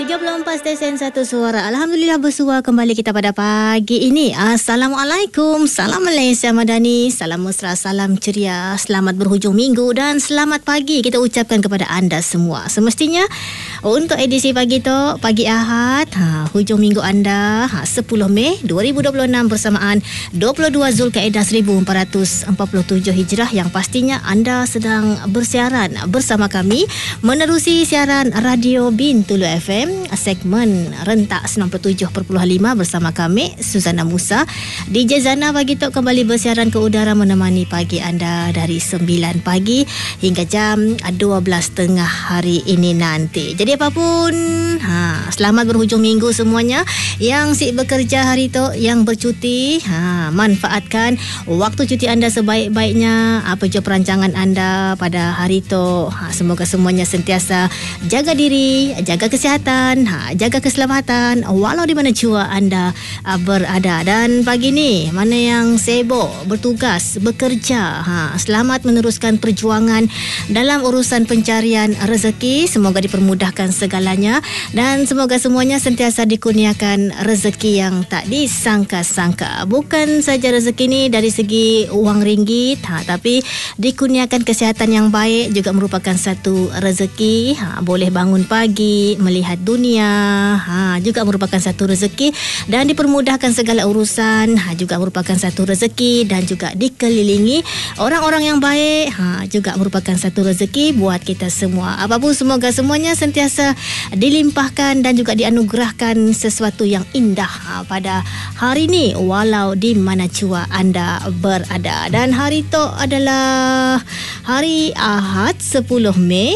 34 stesen satu suara. Alhamdulillah bersua kembali kita pada pagi ini. Assalamualaikum. Salam Malaysia Madani. Salam mesra, salam ceria. Selamat berhujung minggu dan selamat pagi kita ucapkan kepada anda semua. Semestinya untuk edisi pagi tu, pagi Ahad, hujung minggu anda 10 Mei 2026 bersamaan 22 Zulkaidah 1447 Hijrah, yang pastinya anda sedang bersiaran bersama kami menerusi siaran Radio Bintulu FM segmen rentak 97.5 bersama kami Suzana Musa. DJ Zana pagi tu kembali bersiaran ke udara menemani pagi anda dari 9 pagi hingga jam 12.30 hari ini nanti. Jadi apapun, selamat berhujung minggu semuanya. Yang sik bekerja hari tu, yang bercuti, manfaatkan waktu cuti anda sebaik-baiknya. Apa je perancangan anda pada hari tu, semoga semuanya sentiasa jaga diri, jaga kesihatan, jaga keselamatan walau di mana jua anda berada. Dan pagi ni, mana yang sibuk bertugas, bekerja, selamat meneruskan perjuangan dalam urusan pencarian rezeki. Semoga dipermudahkan segalanya dan semoga semuanya sentiasa dikurniakan rezeki yang tak disangka-sangka. Bukan saja rezeki ni dari segi wang ringgit, tapi dikurniakan kesihatan yang baik juga merupakan satu rezeki. Boleh bangun pagi, melihat dunia, juga merupakan satu rezeki, dan dipermudahkan segala urusan juga merupakan satu rezeki, dan juga dikelilingi orang-orang yang baik juga merupakan satu rezeki buat kita semua. Apapun, semoga semuanya sentiasa dilimpahkan dan juga dianugerahkan sesuatu yang indah pada hari ini walau di mana jua anda berada. Dan hari itu adalah hari Ahad 10 Mei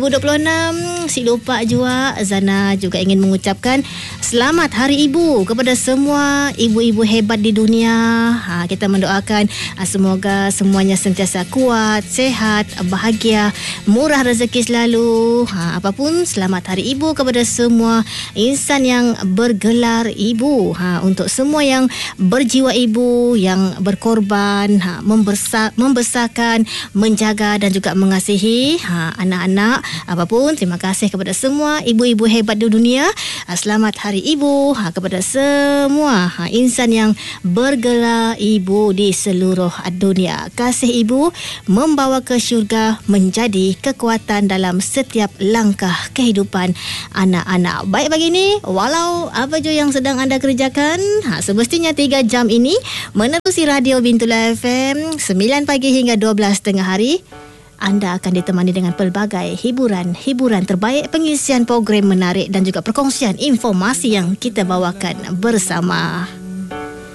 2026. Si lupa jua, Zana juga ingin mengucapkan selamat Hari Ibu kepada semua ibu-ibu hebat di dunia. Kita mendoakan semoga semuanya sentiasa kuat, sehat, bahagia, murah rezeki selalu. Apapun, selamat Hari Ibu kepada semua insan yang bergelar ibu. Untuk semua yang berjiwa ibu, yang berkorban, membesarkan, menjaga dan juga mengasihi anak-anak. Apapun, terima kasih kepada semua ibu-ibu hebat di dunia. Selamat Hari Ibu kepada semua insan yang bergelar ibu di seluruh dunia. Kasih ibu membawa ke syurga, menjadi kekuatan dalam setiap langkah kehidupan anak-anak. Baik pagi ini, walau apa je yang sedang anda kerjakan, semestinya 3 jam ini menerusi Radio Bintulu FM 9 pagi hingga 12.30 hari, anda akan ditemani dengan pelbagai hiburan terbaik, pengisian program menarik dan juga perkongsian informasi yang kita bawakan bersama.